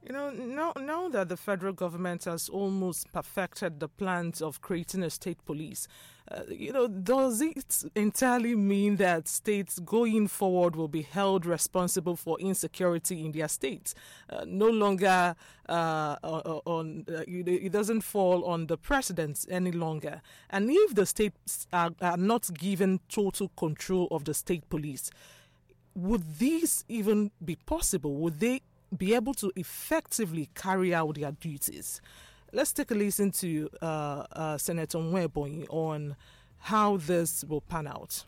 Now that the federal government has almost perfected the plans of creating a state police, does it entirely mean that states going forward will be held responsible for insecurity in their states? No longer it doesn't fall on the presidents any longer. And if the states are not given total control of the state police, would these even be possible? Would they be able to effectively carry out their duties? Let's take a listen to Senator Nwebonyi on how this will pan out.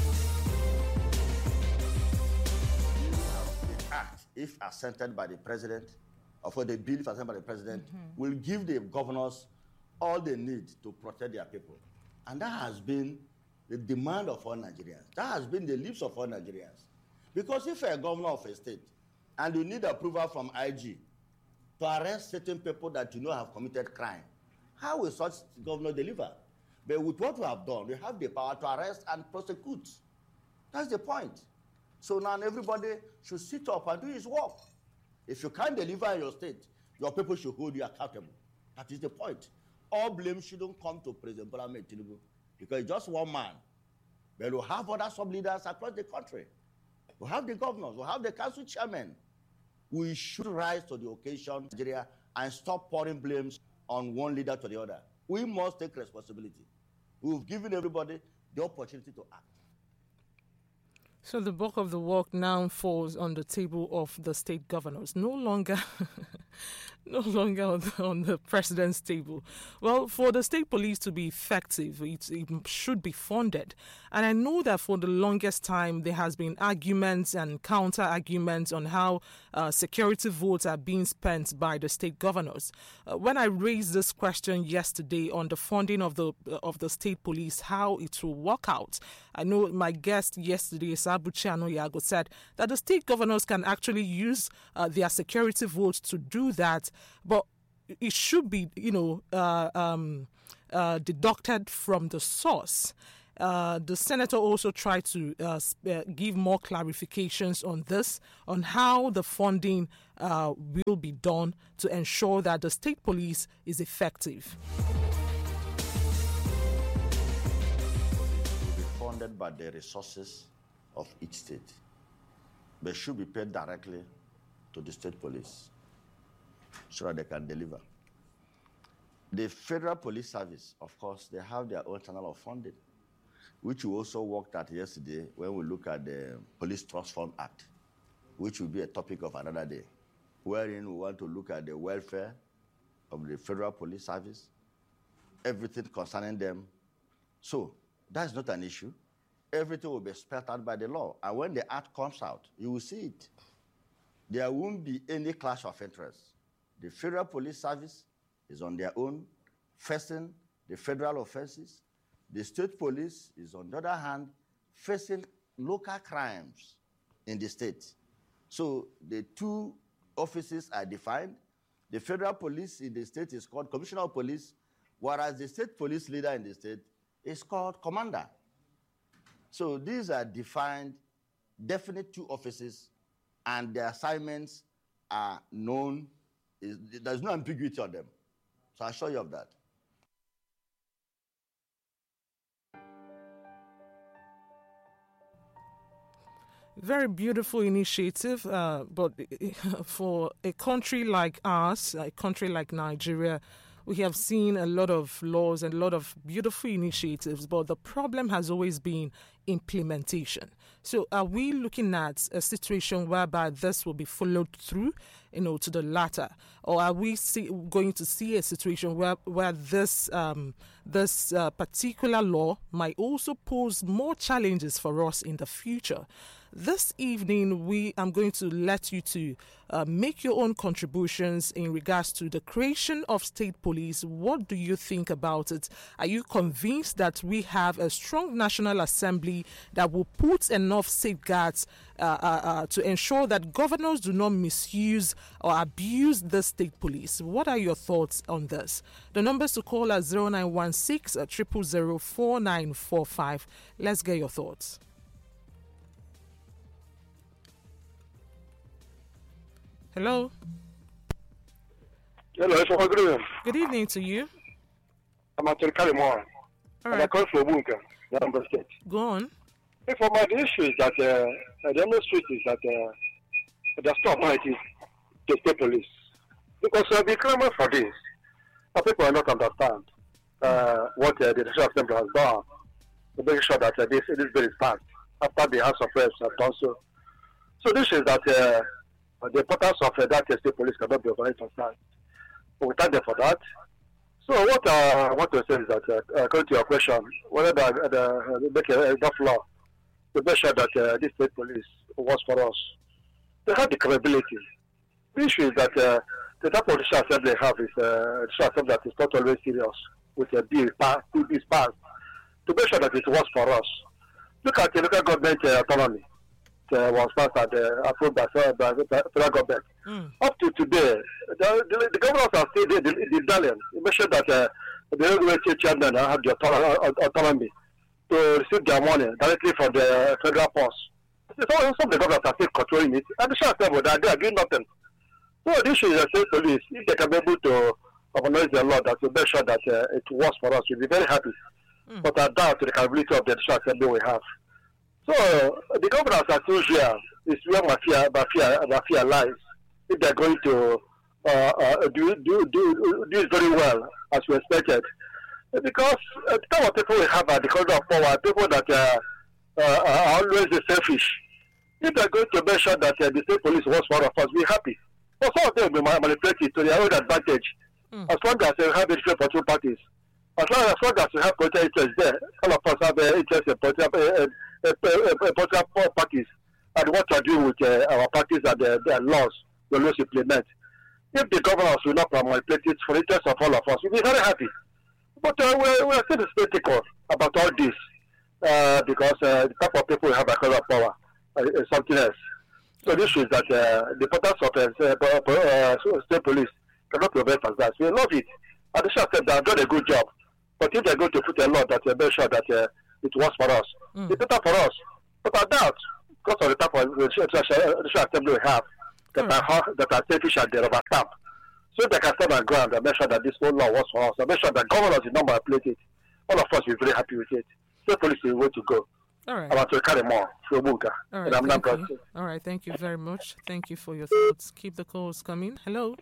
The act, if assented by the president, or for the bill, if assented by the president, will give the governors all they need to protect their people. And that has been the demand of all Nigerians. That has been the lips of all Nigerians. Because if you're a governor of a state, and you need approval from IG to arrest certain people that you know have committed crime, how will such governor deliver? But with what we have done, we have the power to arrest and prosecute. That's the point. So now everybody should sit up and do his work. If you can't deliver in your state, your people should hold you accountable. That is the point. All blame shouldn't come to President Bola Ahmed Tinubu because it's just one man. But we'll have other sub-leaders across the country. We'll have the governors, we'll have the council chairmen. We should rise to the occasion, Nigeria, and stop pouring blames on one leader to the other. We must take responsibility. We've given everybody the opportunity to act. So the bulk of the work now falls on the table of the state governors, no longer on the president's table. Well, for the state police to be effective, it should be funded. And I know that for the longest time, there has been arguments and counter-arguments on how security votes are being spent by the state governors. When I raised this question yesterday on the funding of the state police, how it will work out, I know my guest yesterday, Abuchi Anoyago, said that the state governors can actually use their security votes to do that, but it should be, deducted from the source. The senator also tried to give more clarifications on this, on how the funding will be done to ensure that the state police is effective. It will be funded by the resources of each state. They should be paid directly to the state police so that they can deliver. The Federal Police Service, of course, they have their own channel of funding, which we also worked at yesterday when we look at the Police Trust Fund Act, which will be a topic of another day, wherein we want to look at the welfare of the Federal Police Service, everything concerning them. So that's not an issue. Everything will be spelled out by the law. And when the act comes out, you will see it. There won't be any clash of interests. The Federal Police Service is on their own, facing the federal offenses. The state police is, on the other hand, facing local crimes in the state. So the two offices are defined. The federal police in the state is called Commissioner of Police, whereas the state police leader in the state is called Commander. So these are defined, definite two offices, and their assignments are known. There's no ambiguity on them. So I'll show you of that. Very beautiful initiative, but for a country like ours, a country like Nigeria, we have seen a lot of laws and a lot of beautiful initiatives, but the problem has always been implementation. So are we looking at a situation whereby this will be followed through, to the latter? Or are we going to see a situation where this particular law might also pose more challenges for us in the future? This evening, I'm going to let you to make your own contributions in regards to the creation of state police. What do you think about it? Are you convinced that we have a strong National Assembly that will put enough safeguards to ensure that governors do not misuse or abuse the state police? What are your thoughts on this? The numbers to call are 0916 000 4945. Let's get your thoughts. Hello? Hello, it's good evening. Good evening to you. I'm at Kalimore. All And I right, come from Bunka, Number State. go on. For my issue is that the street is that the stop mighty the state police. Because the clamour for this, people are not understand what the National Assembly has done to make sure that this bill is passed after the House of Reps have done so. So this is that the importance of that state police cannot be overemphasized. We thank them for that. So what I want to say is that, according to your question, whether make enough law to make sure that this state police works for us, they have the credibility. The issue is that the type of National Assembly have is a National Assembly that is not always serious with a bill passed to make sure that it works for us. Look at the local government autonomy. Was passed and approved by federal government. Up to today, the governors are still the Italian. Make sure that the regulatory chairman have the autonomy to receive their money directly from the federal post. Some of the governors are still controlling it, and the short term they are doing nothing. So the issue is the state police, if they can be able to organize the law that will make sure that it works for us, we'll be very happy. But I doubt the capability of the National Assembly we have. So the governors are still here. It's where mafia lies. If they're going to do this very well as we expected, because the type of people we have at the corridor of power, people that are always selfish. If they're going to make sure that the state police works for us, we're happy. But some of them will be manipulated to their own advantage. As long as they have interest for two parties, as long as we have political interest there, all of us have interest in political parties and what to do with our parties and their laws we always implement. If the governors will not manipulate it for the interest of all of us, we'll be very happy. But we're still skeptical about all this because the type of people we have across power is something else. So this is that the importance of state police cannot be overemphasized. We love it. And the sheriff said they have done a good job. But if they're going to put a law that make sure that it works for us, it's better for us. But I doubt, because of the type of the assembly we have, that are selfish and they rubber stamp. So they can stand on ground and make sure that this whole law works for us, and make sure that governors will not manipulate it. All of us will be very happy with it. State police is the way to go. All right. I'm about to carry more from Bunka. All And I'm right, not thank you. All right, thank you very much. Thank you for your thoughts. Keep the calls coming. Hello.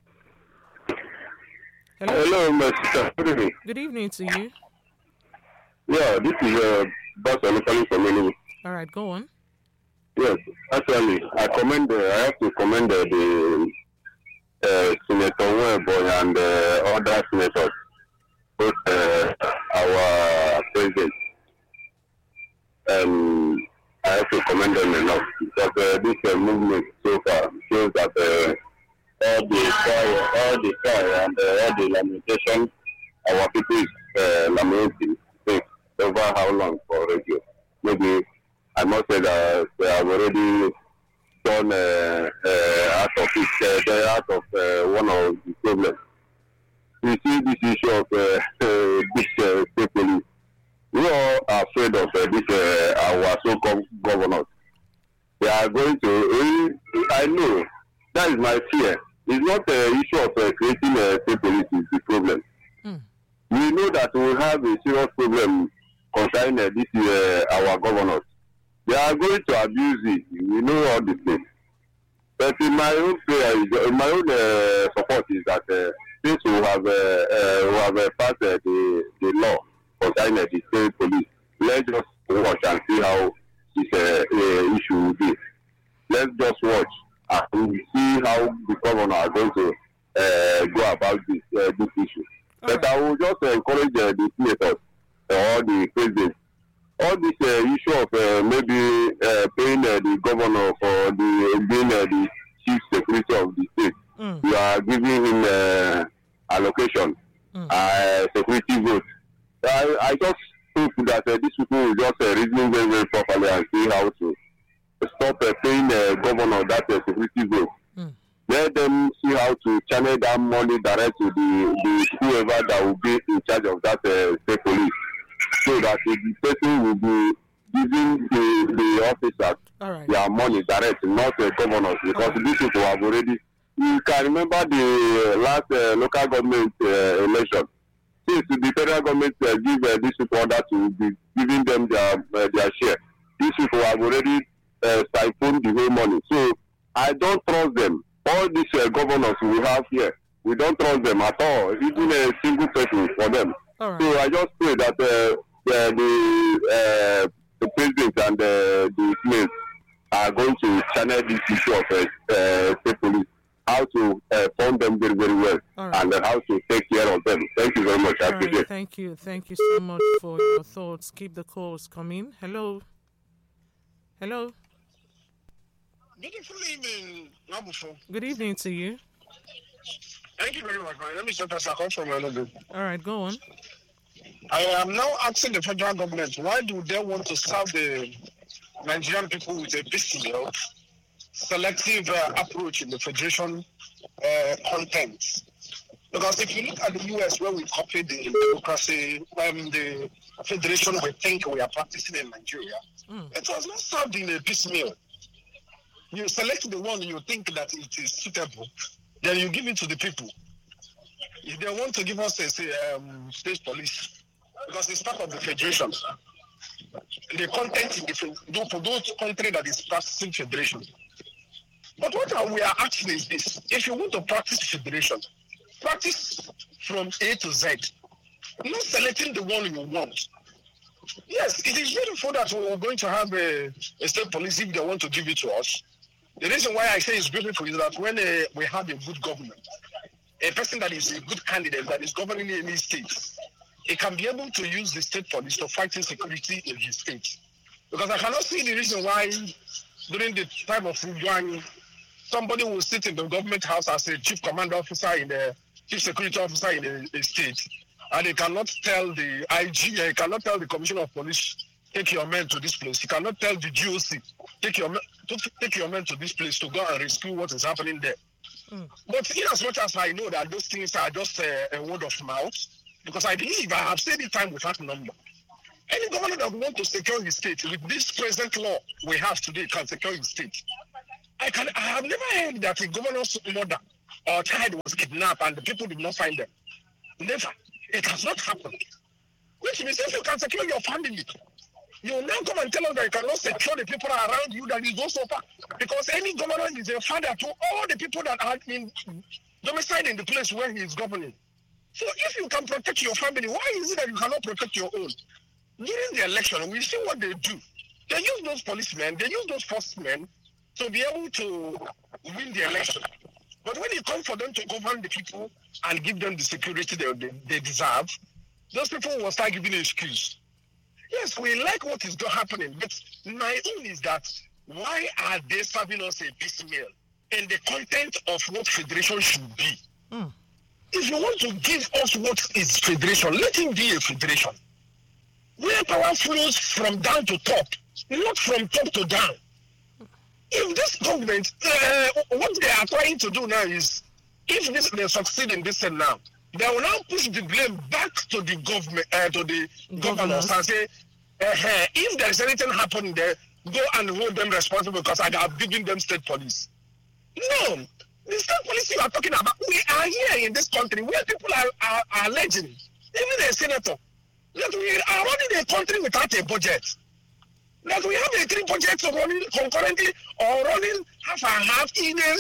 Hello, my sister. Good evening. Good evening to you. Yeah, this is Boss calling from Enugu. All right, go on. Yes, actually, I have to commend the Senator Weboy and other senators, both our president. I have to commend them enough because this movement so far shows that all the cry and all the lamentation our people is lamenting take over how long for radio. Maybe I must say that they have already done out of it, out of one of the problems. We see this issue of this state police. We all are afraid of this our so-called governors. They are going to. I know that is my fear. It's not an issue of creating a state police is the problem. We know that we have a serious problem concerning this our governors. They are going to abuse it. We know all the things. But in my own prayer, in my own support is that since we have passed the law concerning the state police, let's just watch and see how this issue will be. Let's just watch and see how the governor are going to go about this issue. But I will just encourage the senators or the president. All this issue of maybe paying the governor for being the chief security of the state, you are giving him allocation, security vote. I just hope that these people will just reason very, very properly and see how to stop paying the governor that security vote. Let them see how to channel that money direct to the whoever that will be in charge of that state police, so that the person will be giving the officers their money direct, not the governors, because these people have already you can remember the last local government election. Since the federal government give these people order to be giving them their share, these people have already siphoned the whole money. So I don't trust them. All these governors we have here, we don't trust them at all, even a single person for them. Right. So I just pray that the president and the slaves are going to channel this issue of state police, how to fund them very, very well, and how to take care of them. Thank you very much. I appreciate it. Thank you. Thank you so much for your thoughts. Keep the calls coming. Hello. Hello. Beautiful evening, Nabufo. Good evening to you. Thank you very much, man. Let me say that I come from Enugu. All right, go on. I am now asking the federal government, why do they want to serve the Nigerian people with a piecemeal, selective approach in the federation content? Because if you look at the US, where we copy the democracy, the federation we think we are practicing in Nigeria, it was not served in a piecemeal. You select the one you think that it is suitable, then you give it to the people. If they want to give us a state police, because it's part of the federation, the content in for those countries that is practicing federation. But what we are asking is this: if you want to practice federation, practice from A to Z, not selecting the one you want. Yes, it is beautiful that we're going to have a state police if they want to give it to us. The reason why I say it's beautiful is that when we have a good government, a person that is a good candidate that is governing any state, he can be able to use the state police to fight insecurity in his state. Because I cannot see the reason why during the time of Ujwang, somebody will sit in the government house as a chief command officer in the chief security officer in a state, and he cannot tell the IG, he cannot tell the commissioner of police, take your men to this place. He cannot tell the GOC, take your men to this place to go and rescue what is happening there. But in as much as I know that those things are just a word of mouth, because I believe, I have said it time without number, any governor that wants to secure his state with this present law we have today can secure his state. I have never heard that a governor's mother or child was kidnapped and the people did not find them. Never. It has not happened. Which means if you can secure your family, you will now come and tell us that you cannot secure the people around you that is also far. Because any governor is a father to all the people that have been domiciled in the place where he is governing. So if you can protect your family, why is it that you cannot protect your own? During the election, we see what they do. They use those policemen, they use those forcemen to be able to win the election. But when it comes for them to govern the people and give them the security they deserve, those people will start giving an excuse. Yes, we like what is happening, but my own is that why are they serving us a piecemeal in the content of what federation should be? If you want to give us what is federation, let it be a federation where power flows from down to top, not from top to down. If this government, what they are trying to do now is, if they succeed in this now, they will now push the blame back to the government, to the governors, and say, if there is anything happening there, go and hold them responsible because I have given them state police. No, the state police you are talking about, we are here in this country where people are alleging, even a senator, that we are running a country without a budget. That we have 3 budgets running concurrently or running half and half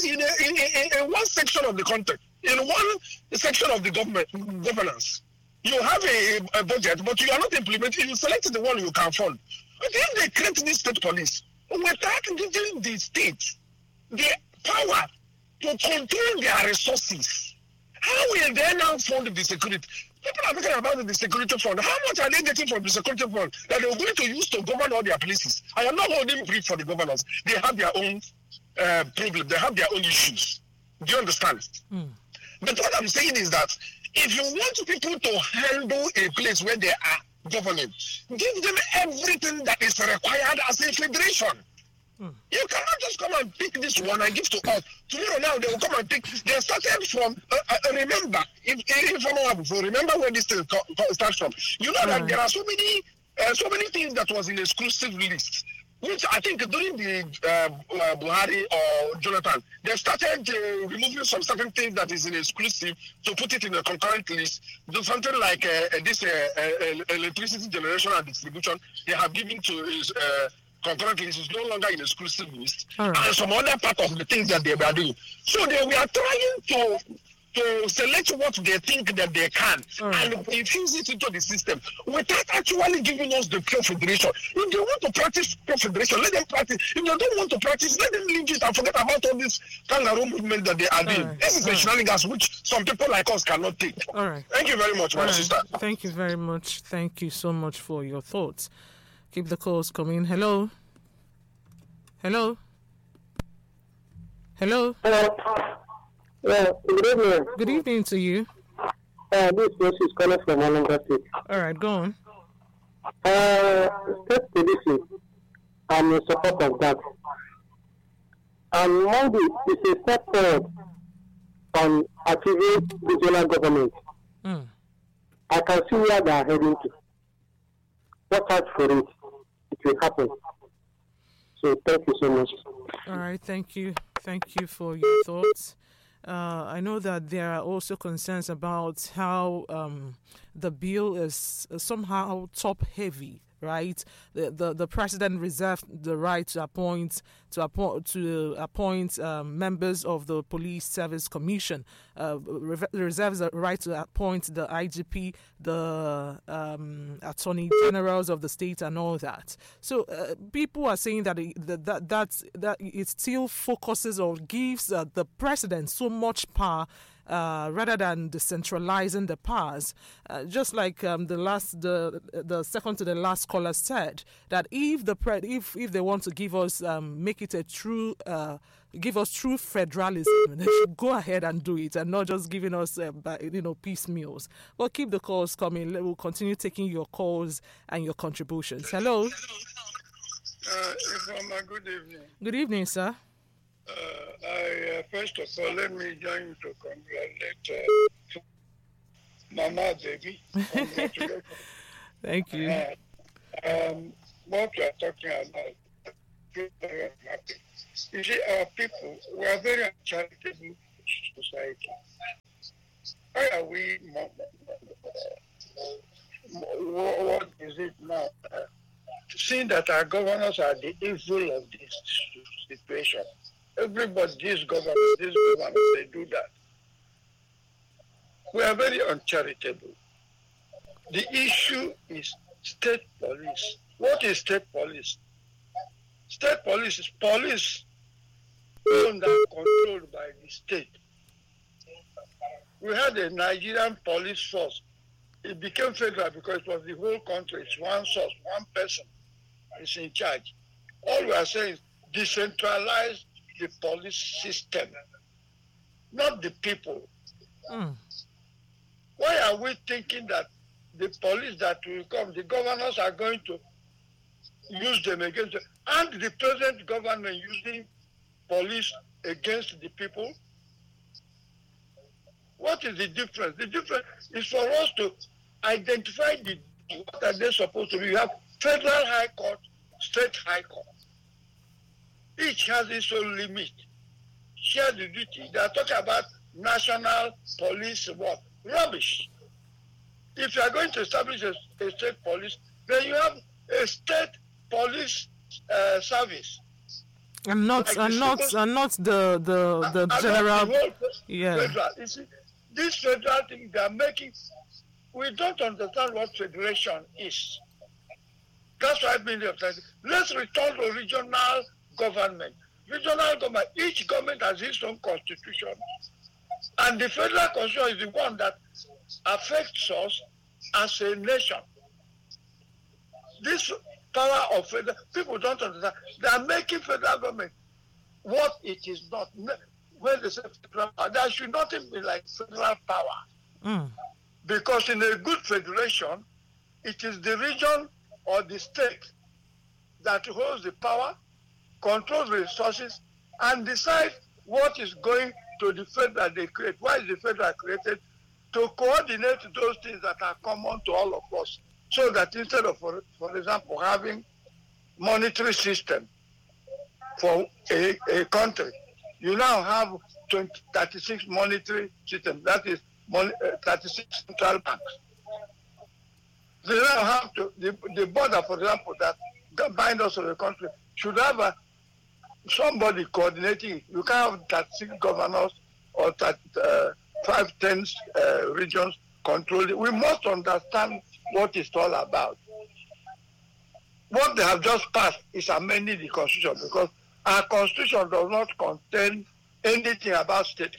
in one section of the country, in one section of the governance. You have a budget, but you are not implementing. You select the one you can fund. But if they create this state police, without giving the state the power to control their resources, how will they now fund the security? People are talking about the security fund. How much are they getting from the security fund that they're going to use to govern all their places? I am not holding brief for the governors. They have their own problem. They have their own issues. Do you understand? But what I'm saying is that if you want people to handle a place where they are governing, give them everything that is required as a federation. You cannot just come and pick this one and give to us. Tomorrow now they will come and pick. They started from, remember, remember where this thing starts from. You know that there are so many things that was in exclusive list. which I think during the Buhari or Jonathan, they started removing some certain things that is in exclusive to put it in a concurrent list. Do something like this electricity generation and distribution they have given to is concurrent list is no longer in exclusive list, and some other part of the things that they were doing. So they were trying to select what they think that they can and infuse it into the system without actually giving us the pure federation. If they want to practice pure federation, let them practice. If they don't want to practice, let them leave it and forget about all this kangaroo movement that they are doing. This is the shenanigans which some people like us cannot take. All right. Thank you very much, my sister. Thank you very much. Thank you so much for your thoughts. Keep the calls coming. Hello? Hello? Hello? Yeah, good evening. Good evening to you. This is calling from Anambra State. All right, go on. State policing, I'm in support of that. And Monday is a step forward on achieving regional government. I can see where they are heading to. Watch out for it. It will happen. So thank you so much. All right, thank you. Thank you for your thoughts. I know that there are also concerns about how the bill is somehow top-heavy, right? The president reserved the right to appoint members of the Police Service Commission. Reserves the right to appoint the IGP, the Attorney Generals of the state, and all that. So people are saying that it still focuses or gives the president so much power. Rather than decentralizing the powers, just like the second to the last caller said, that if they want to give us make it a true give us true federalism, they should go ahead and do it, and not just giving us piecemeals. But keep the calls coming. We'll continue taking your calls and your contributions. Hello. Good evening. Good evening, sir. First of all, let me join you to congratulate Mama Baby. Thank you. What we are talking about, very happy. You see, our people, we are very uncharitable society. Why are we, what is it now? Seeing that our governors are the evil of this situation. Everybody, this government, they do that. We are very uncharitable. The issue is state police. What is state police? State police is police owned and controlled by the state. We had a Nigerian police force. It became federal because it was the whole country. It's one source, one person is in charge. All we are saying is decentralize the police system, not the people. Why are we thinking that the police that will come, the governors are going to use them against them, and the present government using police against the people? What is the difference? The difference is for us to identify what are they supposed to be. You have federal high court, state high court. Each has its own limit. Share the duty. They are talking about national police work. Rubbish. If you are going to establish a state police, then you have a state police service. And not the general. Federal. You see, this federal thing they are making, we don't understand what federation is. That's why I've been there. Let's return to regional government. Regional government, each government has its own constitution. And the federal constitution is the one that affects us as a nation. This power of federal, people don't understand. They are making federal government what it is not. When they say federal power, there should not be like federal power. Because in a good federation, it is the region or the state that holds the power, controls the resources, and decide what is going to the federal they create. Why is the federal created? To coordinate those things that are common to all of us. So that instead of, for example, having monetary system for a country. You now have 36 monetary systems. That is 36 central banks. They now have to, the border, for example, that bind us to the country should have somebody coordinating it. You can't have 36 governors or 5, 10 regions controlling. We must understand what it's all about. What they have just passed is amending the constitution, because our constitution does not contain anything about state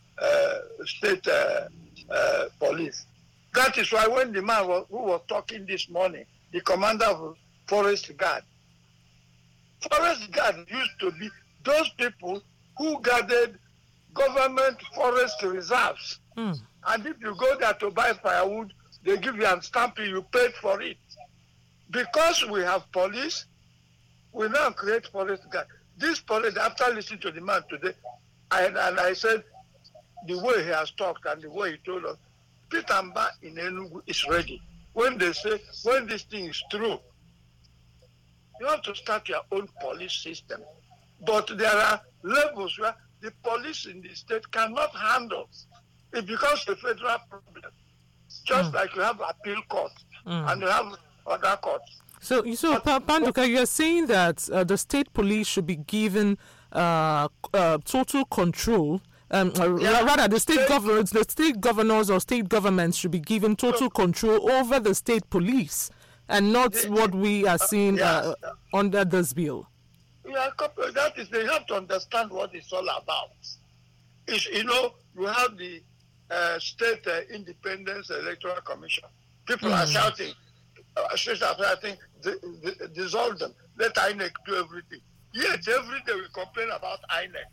police. That is why when the man who was talking this morning, the commander of Forest Guard used to be those people who gathered government forest reserves. And if you go there to buy firewood, they give you a stamp, you paid for it. Because we have police, we now create forest guard. This police, after listening to the man today, I said, the way he has talked and the way he told us, Peter Mba in Enugu is ready. When they say, when this thing is true, you have to start your own police system. But there are levels where the police in the state cannot handle. It becomes a federal problem. Just like you have appeal courts and you have other courts. So Panduka, you're saying that the state police should be given total control. Rather, the state governors or state governments should be given total control over the state police, and not what we are seeing under this bill. Yeah, that is, they have to understand what it's all about. It's, you have the State Independence Electoral Commission. People are shouting, dissolve them, let INEC do everything. Yet every day we complain about INEC.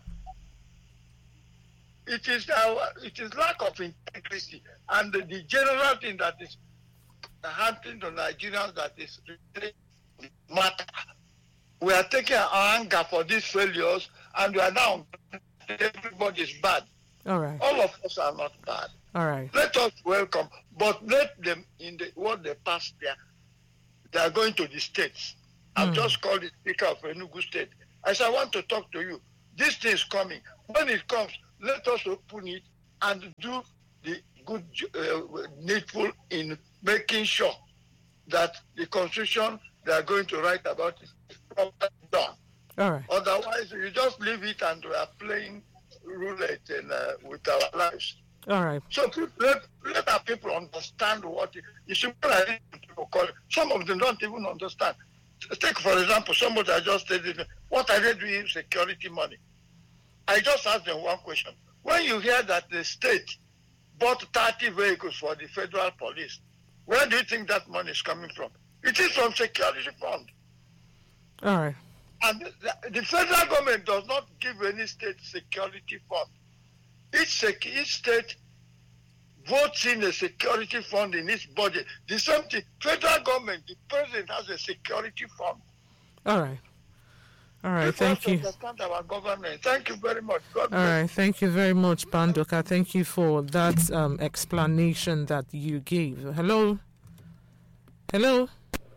It is lack of integrity, and the general thing that is happening to Nigerians that is really matter. We are taking our anger for these failures, and we are now everybody is bad. All right. All of us are not bad. All right. Let us welcome, but let them in what they pass there. They are going to the states. I've just called the Speaker of Enugu State. I said, I want to talk to you. This thing is coming. When it comes, let us open it and do the good needful in making sure that the Constitution they are going to write about is properly done. All right. Otherwise, you just leave it and we are playing roulette with our lives. All right. So let our people understand what you see. People call it. Some of them don't even understand. Take, for example, somebody I just said, what are they doing with security money? I just asked them one question. When you hear that the state bought 30 vehicles for the federal police, where do you think that money is coming from? It is from security fund. All right. And the federal government does not give any state security fund. Each state votes in a security fund in its budget. The same thing, federal government, the president has a security fund. All right. All right, thank you. Understand our government. Thank you very much. God bless. All right, thank you very much, Panduka. Thank you for that explanation that you gave. Hello? Hello?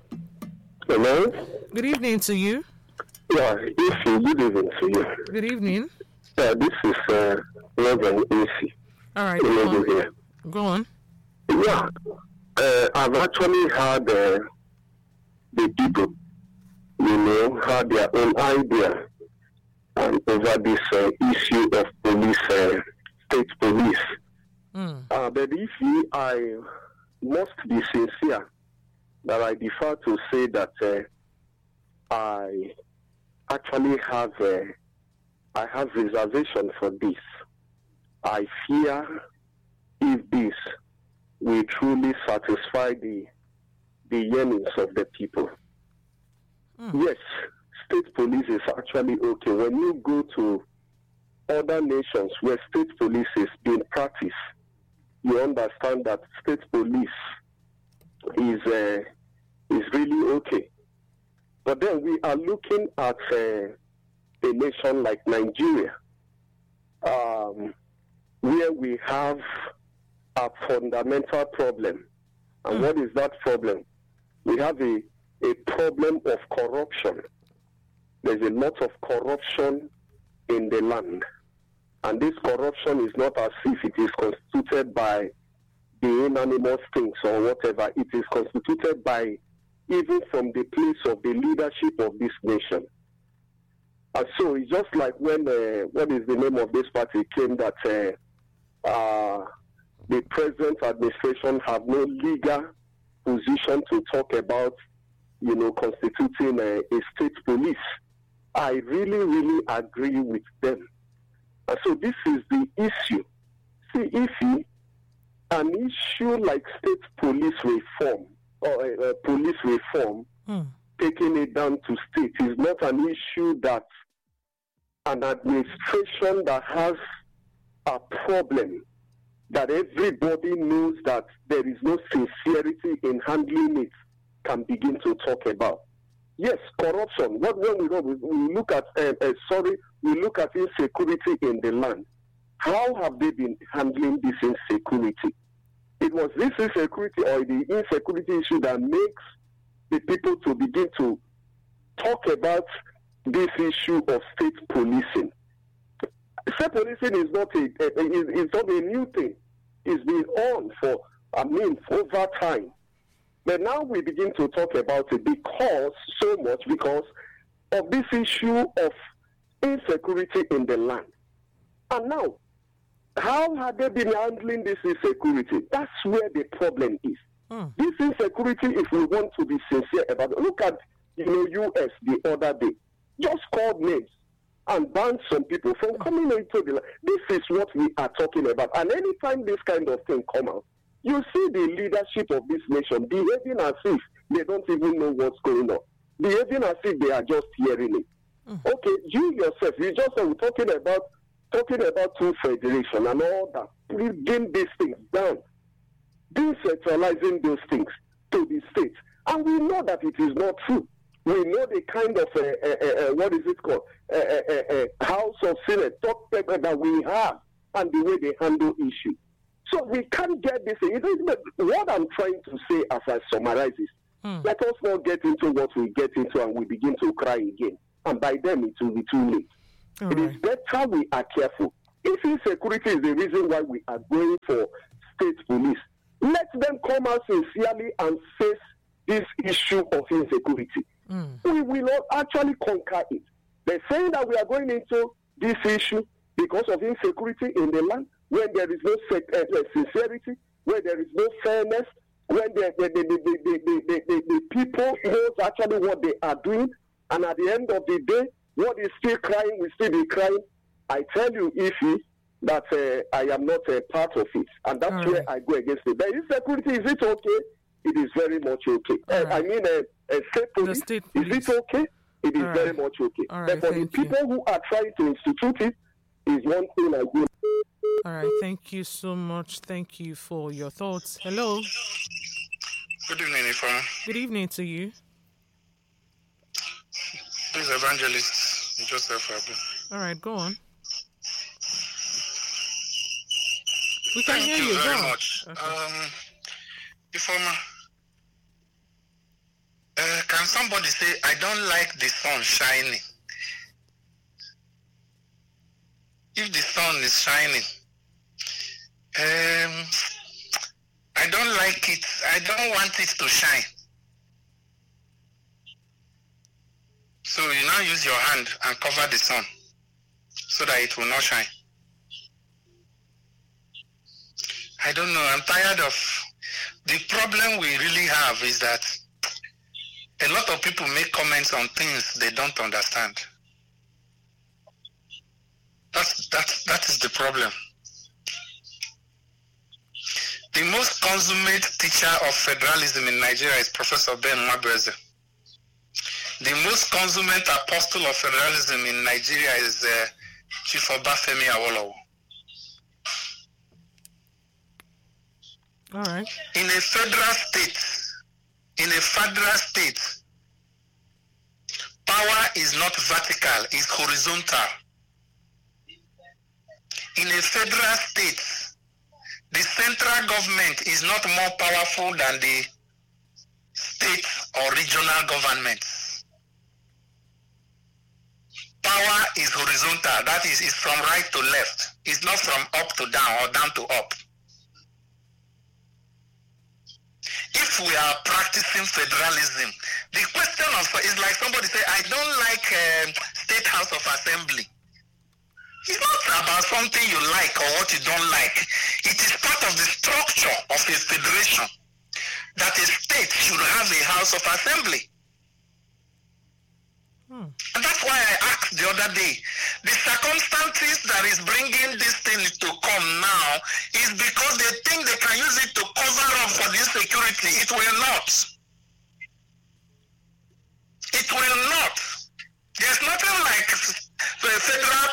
Hello? Good evening to you. Yeah, good evening to you. Good evening. Yeah, this is Reverend AC. All right, go on. Yeah, I've actually had the people, had their own idea over this issue of police, state police. But I must be sincere that I defer to say that I actually have reservation for this. I fear if this will truly satisfy the yearnings of the people. Yes, state police is actually okay. When you go to other nations where state police is being practiced, you understand that state police is really okay. But then we are looking at a nation like Nigeria, where we have a fundamental problem. And what is that problem? We have a a problem of corruption. There's a lot of corruption in the land. And this corruption is not as if it is constituted by the inanimate things or whatever. It is constituted by even from the place of the leadership of this nation. And so it's just like when, what is the name of this party came that the present administration have no legal position to talk about, constituting a state police. I really, really agree with them. And so this is the issue. See, if an issue like state police reform or police reform, taking it down to state is not an issue that an administration that has a problem, that everybody knows that there is no sincerity in handling it, can begin to talk about. Yes, corruption. When we look at we look at insecurity in the land. How have they been handling this insecurity? It was this insecurity or the insecurity issue that makes the people to begin to talk about this issue of state policing. State policing is not a new thing. It's been on for over time. But now we begin to talk about it because of this issue of insecurity in the land. And now, how have they been handling this insecurity? That's where the problem is. This insecurity, if we want to be sincere about it, look at US the other day, just called names and banned some people from coming into the land. This is what we are talking about. And anytime this kind of thing come out, you see the leadership of this nation behaving as if they don't even know what's going on, behaving as if they are just hearing it. Okay, you yourself, you just said we're talking about two federation and all that. Bringing these things down, decentralizing those things to the states, and we know that it is not true. We know the kind of what is it called, House of Senate talk paper that we have and the way they handle issues. So we can't get this. What I'm trying to say as I summarize is, let us not get into what we get into and we begin to cry again. And by then it will be too late. It is better we are careful. If insecurity is the reason why we are going for state police, let them come out sincerely and face this issue of insecurity. We will not actually conquer it. They're saying that we are going into this issue because of insecurity in the land, when there is no sincerity, when there is no fairness, when the people knows actually what they are doing, and at the end of the day, what is still crying will still be crying. I tell you, Ify, that I am not a part of it, and that's where I go against it. The insecurity, is it okay? It is very much okay. I mean, state police, is it okay? It is very much okay. But for the people who are trying to institute it, is one thing I do. All right, thank you so much. Thank you for your thoughts. Hello. Good evening, Ifeoma. Good evening to you. This is Evangelist Joseph Abu. All right, go on. We can Thank hear you you very go much. Okay. Ifeoma, can somebody say, I don't like the sun shining? If the sun is shining, I don't like it. I don't want it to shine. So you now use your hand and cover the sun so that it will not shine. I don't know. I'm tired of... The problem we really have is that a lot of people make comments on things they don't understand. That is the problem. The most consummate teacher of federalism in Nigeria is Professor Ben Nwabeze. The most consummate apostle of federalism in Nigeria is Chief Obafemi Awolowo. All right. In a federal state, power is not vertical, it's horizontal. In a federal state, the central government is not more powerful than the state or regional governments. Power is horizontal, that is from right to left. It's not from up to down or down to up. If we are practicing federalism, the question is like somebody say, I don't like State House of Assembly. It's not about something you like or what you don't like. It is part of the structure of a federation that a state should have a House of Assembly. And that's why I asked the other day, the circumstances that is bringing this thing to come now is because they think they can use it to cover up for the insecurity. It will not. It will not. There's nothing like federal.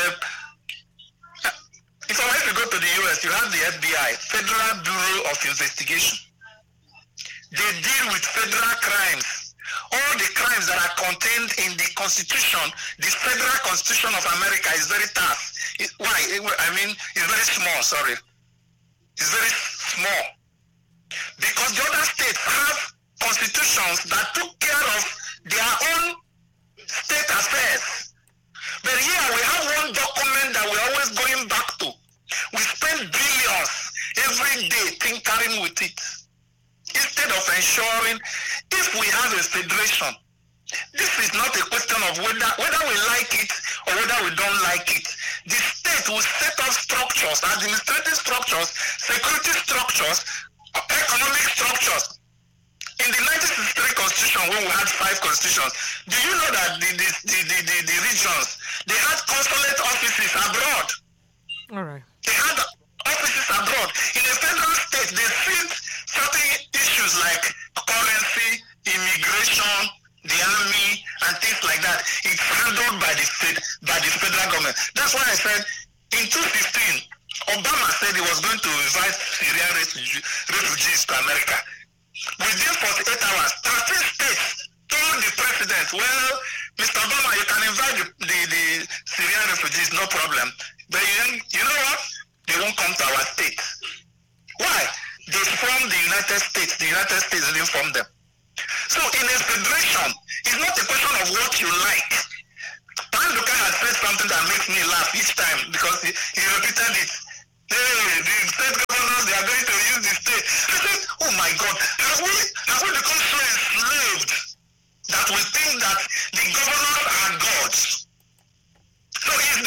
If I were to go to the US, you have the FBI, Federal Bureau of Investigation. They deal with federal crimes. All the crimes that are contained in the Constitution, the Federal Constitution of America is very tough. Why? I mean, it's very small, sorry. It's very small. Because the other states have constitutions that took care of their own state affairs. But here we have one document that we're always going back to. We spend billions every day tinkering with it. Instead of ensuring, if we have a federation, this is not a question of whether we like it or whether we don't like it. The state will set up structures, administrative structures, security structures, economic structures. In the 1963 Constitution, when we had 5 constitutions, do you know that the regions, they had consulate offices abroad? All right. They had offices abroad. In a federal state, they fit certain issues like currency, immigration, the army, and things like that. It's handled by the federal government. That's why I said in 2015, Obama said he was going to invite Syrian refugees to America. Within 48 hours, 13 states told the president, well, Mr. Obama, you can invite the Syrian refugees, no problem. But you know what? They won't come to our state. Why? They formed the United States. The United States didn't form them. So in a federation, it's not a question of what you like. Pan Luka has said something that makes me laugh each time because he repeated it. Hey, the state governors, they are going to use the state. I said, oh my God, have we become so enslaved that we think that the governors are gods? So is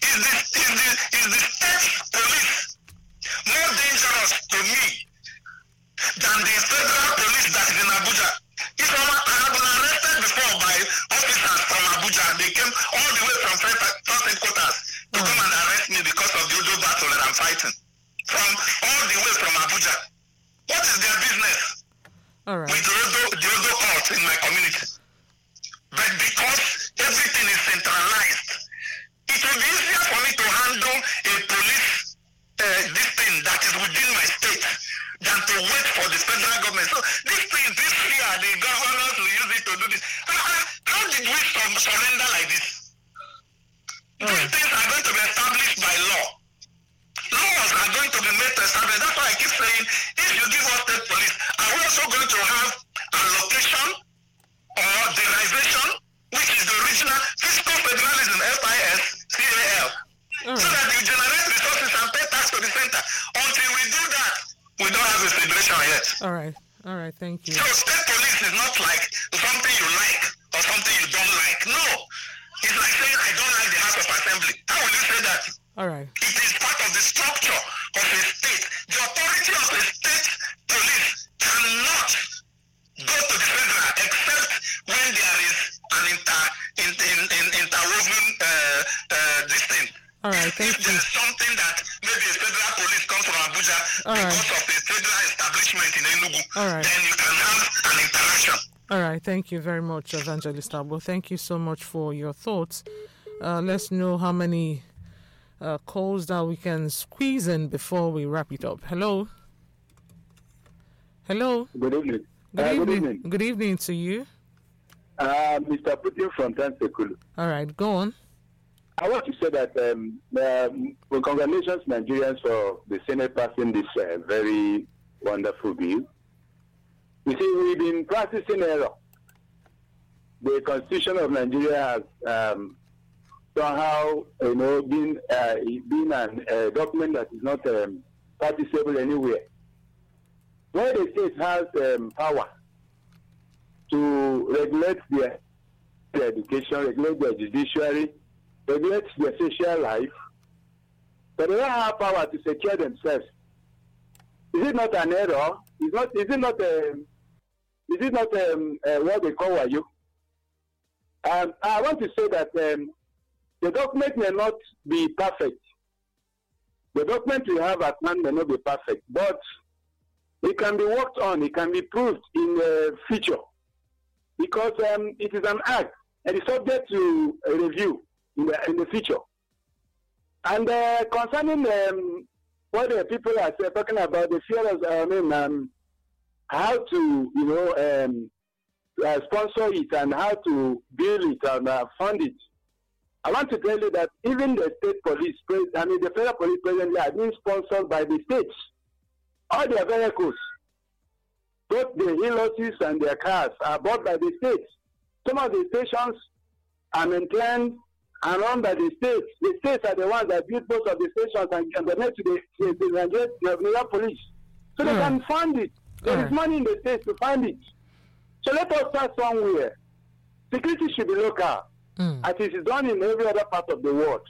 the state police more dangerous to me than the federal police that is in Abuja? If I have been arrested before by officers from Abuja, they came all the way from first headquarters to come and arrest me because of the Udo battle that I'm fighting. From all the way from Abuja. What is their business? All right. With the Udo court in my community? But because everything is centralized, it will be easier for me to handle a police this thing that is within my state than to wait for the federal government. So this fear, the governors will use it to do this. How did we surrender like this? These things are going to be established by law. Laws are going to be made to establish. That's why I keep saying, if you give us state police, are we also going to have allocation or derivation, which is the original fiscal federalism, FIS-CAL, so that you generate resources and pay tax to the center? Until we do that, we don't have a federation yet. All right, thank you. So state police is not like something you like or something you don't like. No. It's like saying I don't like the House of Assembly. How will you say that? All right. It is part of the structure of a state. The authority of a state police cannot go to the federal except when there is an interwoven this thing. All right, thank if you. there's something that maybe a federal police comes from Abuja because of a federal establishment in Enugu, then you can have an interaction. All right, thank you very much, Evangelist Abo. Thank you so much for your thoughts. Let's know how many calls that we can squeeze in before we wrap it up. Hello? Hello? Good evening. Good evening. Good evening to you. Mr. Putin from Tansekulu. All right, go on. I want to say that well, congratulations, Nigerians, for the Senate passing this very wonderful bill. You see, we've been practicing error. The Constitution of Nigeria has somehow, been a document that is not practicable anywhere. Where the state has power to regulate their education, regulate their judiciary, regulate their social life, but they don't have power to secure themselves. Is it not an error? Is it not what they call wayo? I want to say that the document may not be perfect. The document we have at hand may not be perfect, but it can be worked on. It can be proved in the future because it is an act and it's subject to a review in the future. And concerning what the people are talking about, the fear of how to sponsor it and how to build it and fund it. I want to tell you that even the state police, the federal police presently are being sponsored by the states. All their vehicles, both the Hilosis and their cars, are bought by the states. Some of the stations are maintained and run by the states. The states are the ones that build most of the stations and donate to the Nigerian police. So they can fund it. There is money in the states to fund it. So let us start somewhere. Security should be local, as it is done in every other part of the world.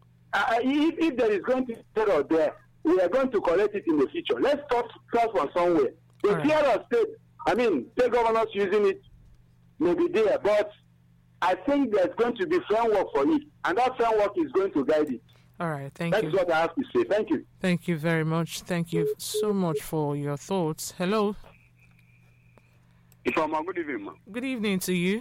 If there is going to be terror there, we are going to correct it in the future. Let's start from somewhere. The fear of state governors using it may be there, but I think there's going to be framework for it, and that framework is going to guide it. All right, thank you. That's what I have to say. Thank you. Thank you very much. Thank you so much for your thoughts. Hello. Ifeoma, good evening, ma'am. Good evening to you.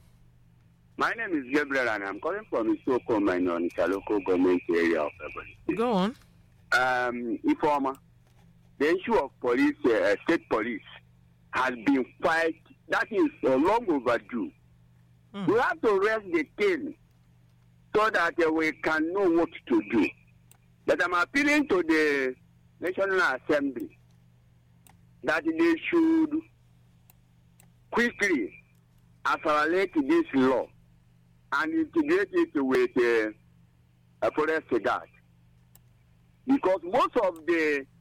My name is Gabriel, and I'm calling from Isoko Onitsha local government area of Ebonyi. Go on. Ifeoma, the issue of police, state police, has been quite, that is long overdue. We have to raise the cane so that we can know what to do. But I'm appealing to the National Assembly that they should quickly accelerate this law and integrate it with a forest guard. Because most of the